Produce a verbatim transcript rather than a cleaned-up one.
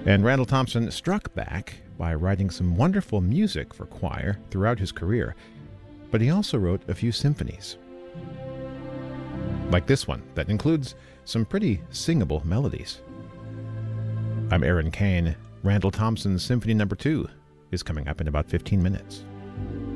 And Randall Thompson struck back by writing some wonderful music for choir throughout his career, but he also wrote a few symphonies, like this one that includes some pretty singable melodies. I'm Aaron Kane. Randall Thompson's Symphony Number Two is coming up in about fifteen minutes.